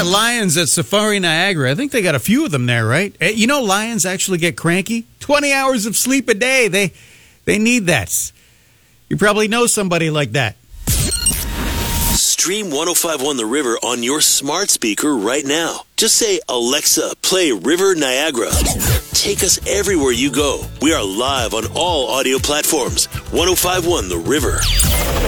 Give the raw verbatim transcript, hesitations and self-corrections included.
at lions at Safari Niagara. I think they got a few of them there, right? You know, lions actually get cranky. twenty hours of sleep a day. They they need that. You probably know somebody like that. Stream one oh five point one The River on your smart speaker right now. Just say, Alexa, play River Niagara. Take us everywhere you go. We are live on all audio platforms. one oh five point one The River.